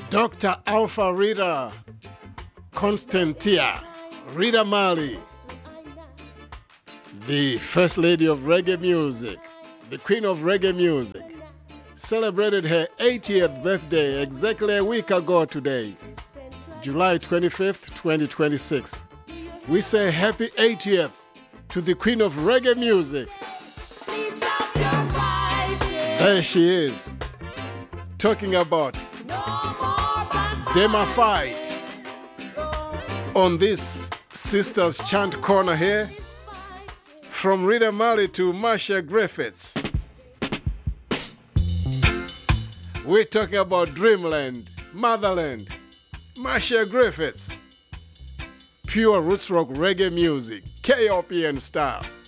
Dr. Alpha Rita Constantia, Rita Marley, the First Lady of Reggae Music, the Queen of Reggae Music, celebrated her 80th birthday exactly a week ago today, July 25th, 2026. We say happy 80th to the Queen of Reggae Music. There she is, talking about Dema Fight on this Sisters Chant Corner here, from Rita Marley to Marcia Griffiths. We're talking about Dreamland, Motherland, Marcia Griffiths, pure roots rock reggae music, KOPN style.